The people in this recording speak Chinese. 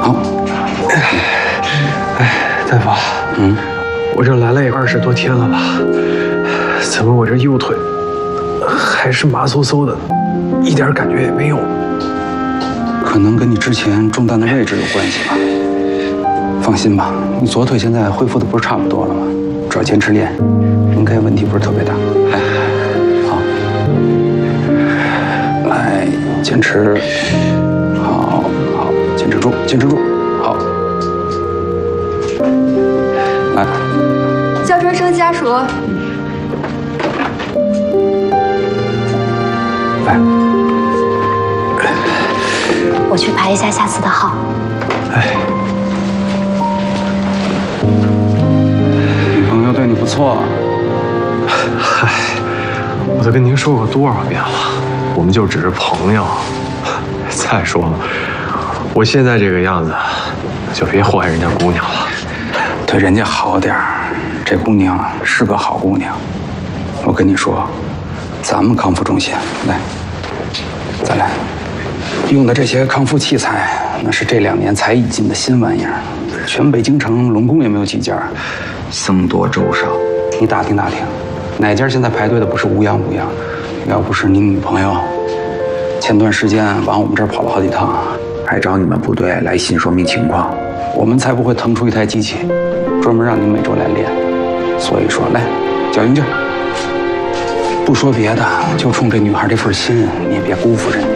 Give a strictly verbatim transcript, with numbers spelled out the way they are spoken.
好。 哎，大夫， 嗯， 我这来了也二十多天了吧？怎么我这右腿还是麻嗖嗖的，一点感觉也没有？ 可能跟你之前中弹的位置有关系吧。放心吧，你左腿现在恢复的不是差不多了吗？只要坚持练，应该问题不是特别大。来，好，来，坚持，好，好，坚持住，坚持住，好，来， 肖春生家属， 来， 我去排一下下次的号。 哎， 女朋友对你不错。 嗨，我都跟您说过多少遍了，我们就只是朋友。再说了，我现在这个样子，就别祸害人家姑娘了。 对人家好点儿，这姑娘是个好姑娘。我跟你说，咱们康复中心，来，再来，用的这些康复器材，那是这两年才引进的新玩意儿，全北京城拢共也没有几家，僧多粥少。你打听打听，哪家现在排队的不是乌泱乌泱的？要不是你女朋友前段时间往我们这儿跑了好几趟，还找你们部队来信说明情况，我们才不会腾出一台机器，专门让你每周来练。所以说，来，较硬劲儿。不说别的，就冲这女孩这份心，你也别辜负人家。